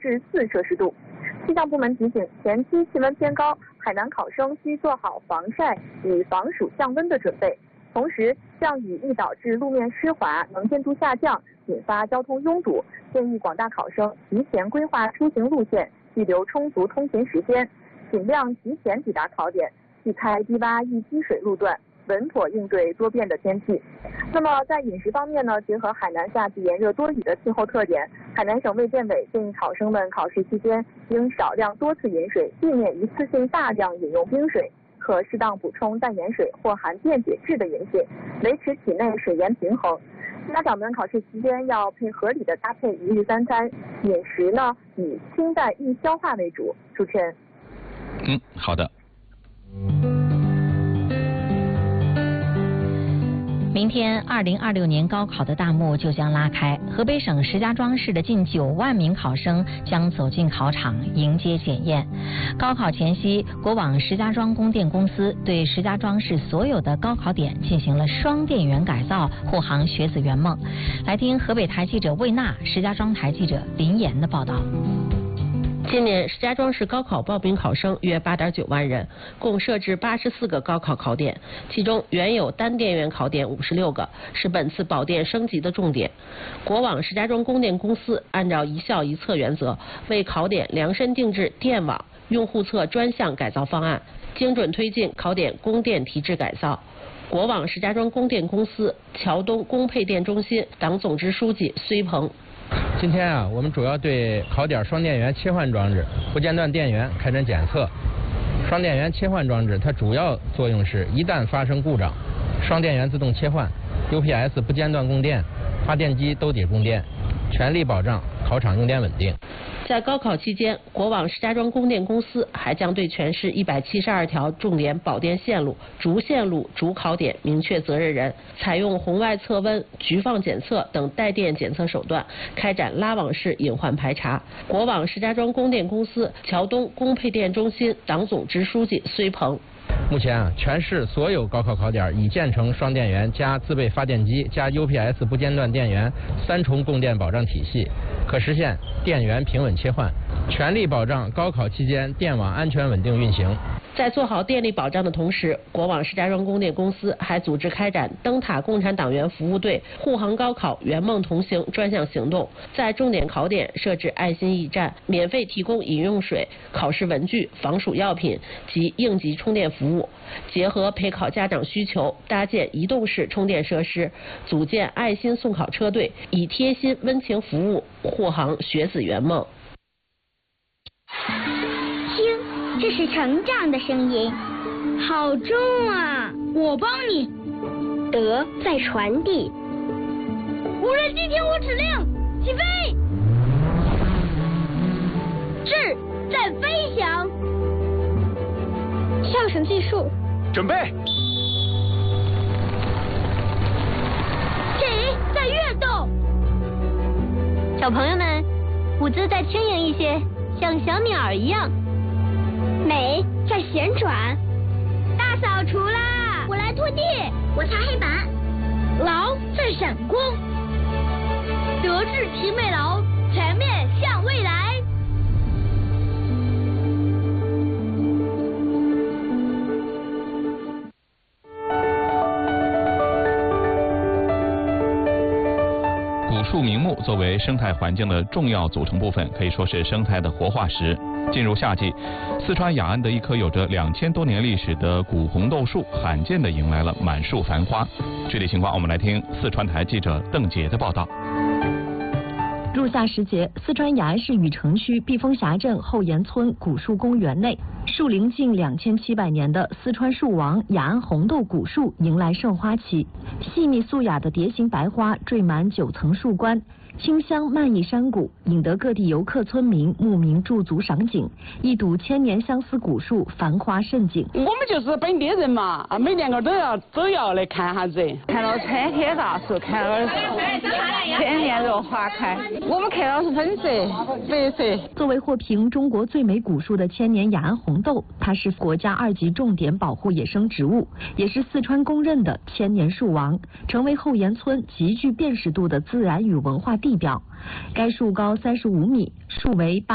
至4摄氏度。气象部门提醒，前期气温偏高，海南考生需做好防晒与防暑降温的准备。同时，降雨易导致路面湿滑，能见度下降，引发交通拥堵。建议广大考生提前规划出行路线，预留充足通勤时间，尽量提前抵达考点，避开低洼易积水路段，稳妥应对多变的天气。那么在饮食方面呢，结合海南夏季炎热多雨的气候特点，海南省卫健委建议考生们考试期间应少量多次饮水，避免一次性大量饮用冰水，可适当补充淡盐水或含电解质的饮水，维持体内水盐平衡。家长们考试期间要合理的搭配一日3餐，饮食呢以清淡易消化为主。主持人。 好的。 明天2026年高考的大幕就将拉开，河北省石家庄市的近9万名考生将走进考场迎接检验。高考前夕，国网石家庄供电公司对石家庄市所有的高考点进行了双电源改造，护航学子圆梦。来听河北台记者魏娜、石家庄台记者林岩的报道。 今年石家庄市高考报名考生约8.9万人，共设置84个高考考点，其中原有单电源考点56个，是本次保电升级的重点。国网石家庄供电公司按照一校一策原则，为考点量身定制电网、用户侧专项改造方案，精准推进考点供电提质改造。国网石家庄供电公司桥东供配电中心党总支书记崔鹏。 今天我们主要对考点双电源切换装置不间断电源开展检测。双电源切换装置它主要作用是一旦发生故障，双电源自动切换 ，UPS 不间断供电，发电机兜底供电，全力保障考场用电稳定。 在高考期间，国网石家庄供电公司还将对全市172条重点保电线路、主线路、主考点明确责任人，采用红外测温、局放检测等带电检测手段，开展拉网式隐患排查。国网石家庄供电公司桥东供配电中心党总支书记崔鹏。 目前全市所有高考考点已建成双电源加自备发电机加 UPS 不间断电源3重供电保障体系，可实现电源平稳切换，全力保障高考期间电网安全稳定运行。 在做好电力保障的同时，国网石家庄供电公司还组织开展灯塔共产党员服务队护航高考圆梦同行专项行动，在重点考点设置爱心驿站，免费提供饮用水、考试文具、防暑药品及应急充电服务，结合陪考家长需求，搭建移动式充电设施，组建爱心送考车队，以贴心温情服务护航学子圆梦。 这是成长的声音，好重啊！我帮你。德在传递。无人机听我指令，起飞。智在飞翔。上升技术。 准备。 体在跃动。小朋友们，舞姿再轻盈一些，像小鸟一样。美在旋转，大扫除啦！我来拖地，我擦黑板。劳在闪光，德智体美劳，全面向未来。 古树名木作为生态环境的重要组成部分，可以说是生态的活化石。进入夏季，四川雅安的一棵有着2000多年历史的古红豆树，罕见地迎来了满树繁花。具体情况，我们来听四川台记者邓杰的报道。 入夏时节，四川雅安市禹城区避风峡镇后沿村古树公园内，树龄近2700年的四川树王雅安红豆古树迎来盛花期，细密素雅的蝶形白花缀满9层树冠。清香漫溢山谷，引得各地游客村民慕名驻足赏景，一睹千年相思古树繁花盛景。 我们就是本地人嘛，每年都要来看下子， 看到参天大树，看到千年若花开，我们看到是粉色、白色。 作为获评中国最美古树的千年雅安红豆，它是国家2级重点保护野生植物，也是四川公认的千年树王，成为后沿村极具辨识度的自然与文化地标。该树高35米，树围